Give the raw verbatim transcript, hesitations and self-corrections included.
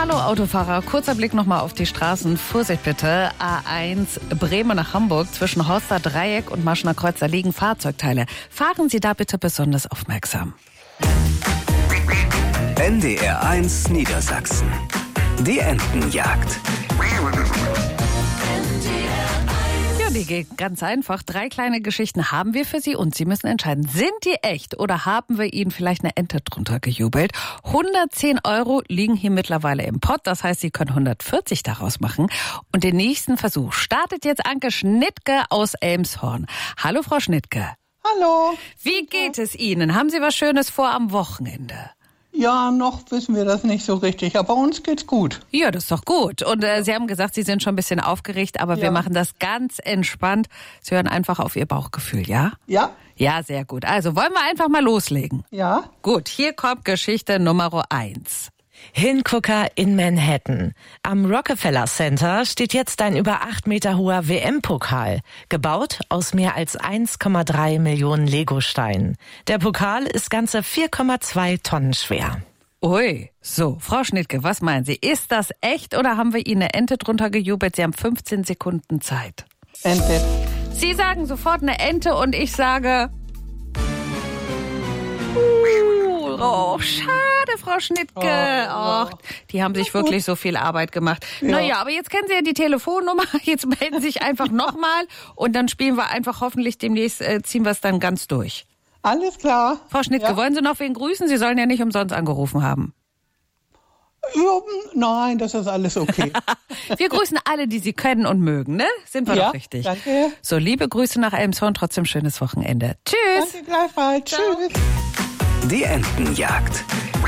Hallo Autofahrer, kurzer Blick nochmal auf die Straßen. Vorsicht bitte, A eins Bremen nach Hamburg, zwischen Horster Dreieck und Marschner Kreuz, da liegen Fahrzeugteile. Fahren Sie da bitte besonders aufmerksam. N D R eins Niedersachsen. Die Entenjagd. Ja, die geht ganz einfach. Drei kleine Geschichten haben wir für Sie und Sie müssen entscheiden, sind die echt oder haben wir Ihnen vielleicht eine Ente drunter gejubelt? hundertzehn Euro liegen hier mittlerweile im Pott, das heißt, Sie können hundertvierzig daraus machen. Und den nächsten Versuch startet jetzt Anke Schnittke aus Elmshorn. Hallo Frau Schnittke. Hallo. Wie geht es Ihnen? Haben Sie was Schönes vor am Wochenende? Ja, noch wissen wir das nicht so richtig, aber uns geht's gut. Ja, das ist doch gut. Und äh, Sie haben gesagt, Sie sind schon ein bisschen aufgeregt, aber Ja. wir machen das ganz entspannt. Sie hören einfach auf Ihr Bauchgefühl, ja? Ja? Ja, sehr gut. Also wollen wir einfach mal loslegen. Ja? Gut, hier kommt Geschichte Nummer eins. Hingucker in Manhattan. Am Rockefeller Center steht jetzt ein über acht Meter hoher W M-Pokal, gebaut aus mehr als eins Komma drei Millionen Legosteinen. Der Pokal ist ganze vier Komma zwei Tonnen schwer. Ui, so, Frau Schnittke, was meinen Sie? Ist das echt oder haben wir Ihnen eine Ente drunter gejubelt? Sie haben fünfzehn Sekunden Zeit. Ente. Sie sagen sofort eine Ente und ich sage... Uh, oh, schade, Frau Schnittke. Oh, Och, die haben sich wirklich so viel Arbeit gemacht. Ja. Naja, aber jetzt kennen Sie ja die Telefonnummer. Jetzt melden Sie sich einfach nochmal und dann spielen wir einfach hoffentlich demnächst, äh, ziehen wir es dann ganz durch. Alles klar. Frau Schnittke, Ja. wollen Sie noch wen grüßen? Sie sollen ja nicht umsonst angerufen haben. Ja, nein, das ist alles okay. Wir grüßen alle, die Sie kennen und mögen, ne? Sind wir Ja, doch richtig. danke. So, liebe Grüße nach Elmshorn, trotzdem schönes Wochenende. Tschüss. Danke gleichfalls. Ciao. Tschüss. Die Entenjagd.